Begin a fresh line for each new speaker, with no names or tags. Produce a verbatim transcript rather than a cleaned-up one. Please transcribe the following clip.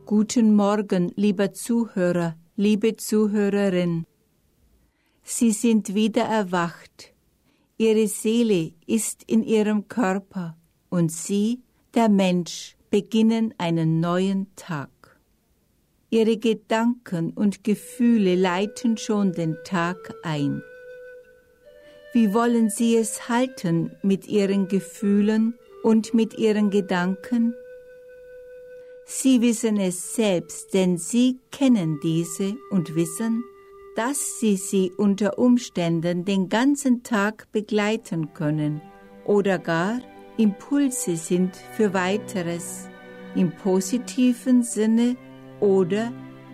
Guten Morgen, lieber Zuhörer, liebe Zuhörerin. Sie sind wieder erwacht. Ihre Seele ist in ihrem Körper und Sie, der Mensch, beginnen einen neuen Tag. Ihre Gedanken und Gefühle leiten schon den Tag ein. Wie wollen Sie es halten mit Ihren Gefühlen und mit Ihren Gedanken? Sie wissen es selbst, denn Sie kennen diese und wissen, dass Sie sie unter Umständen den ganzen Tag begleiten können oder gar Impulse sind für Weiteres, im positiven Sinne oder